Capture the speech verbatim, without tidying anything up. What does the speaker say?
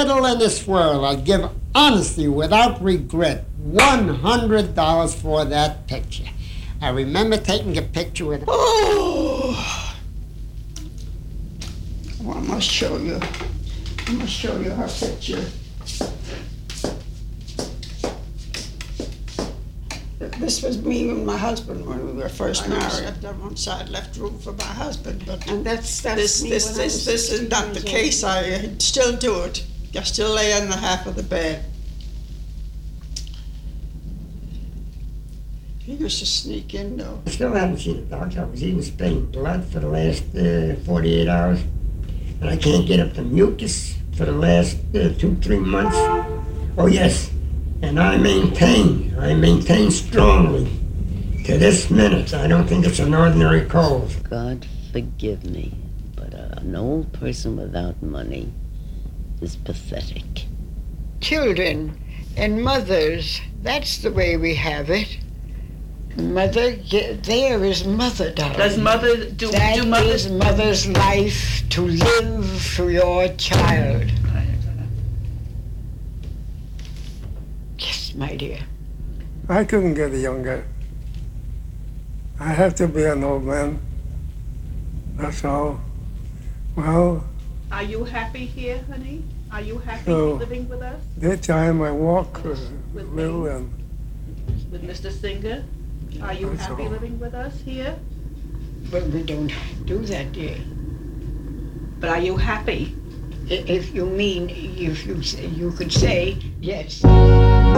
little in this world, I'd give honestly, without regret, one hundred dollars for that picture. I remember taking a picture with... Oh! Well, I must show you. I must show you her picture. This was me and my husband when we were first married. I left on one side, left room for my husband, but And that's, that's this me this when I this was this is sixteen not the years case. old. I still do it. I still lay on the half of the bed. He used to sneak in though. I still haven't seen the doctor. I was even spitting blood for the last uh, forty-eight hours. And I can't get up the mucus for the last uh, two, three months. Oh, yes. And I maintain, I maintain strongly to this minute, I don't think it's an ordinary cold. God forgive me, but uh, an old person without money is pathetic. Children and mothers, that's the way we have it. Mother, yeah, there is mother, darling. Does mother do That do mother? is mother's life, to live for your child. Yes, my dear. I couldn't get younger. I have to be an old man. That's all. Well, Are you happy here, honey? Are you happy So- living with us, daytime I walk a With little me? and with Mister Singer? Are you That's happy all. living with us here? But we don't do that, dear. But are you happy? I- If you mean, if you, say- you could say, yes.